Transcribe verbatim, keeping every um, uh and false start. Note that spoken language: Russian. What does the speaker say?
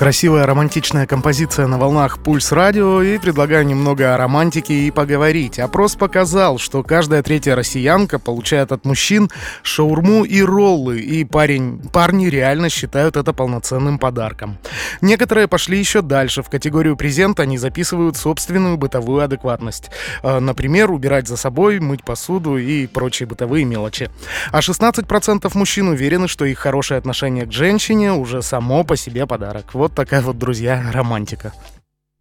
Красивая романтичная композиция на волнах Пульс Радио, и предлагаю немного о романтике и поговорить. Опрос показал, что каждая третья россиянка получает от мужчин шаурму и роллы, и парень, парни реально считают это полноценным подарком. Некоторые пошли еще дальше. В категорию презент они записывают собственную бытовую адекватность. Например, убирать за собой, мыть посуду и прочие бытовые мелочи. А шестнадцать процентов мужчин уверены, что их хорошее отношение к женщине уже само по себе подарок. Вот такая вот, друзья, романтика.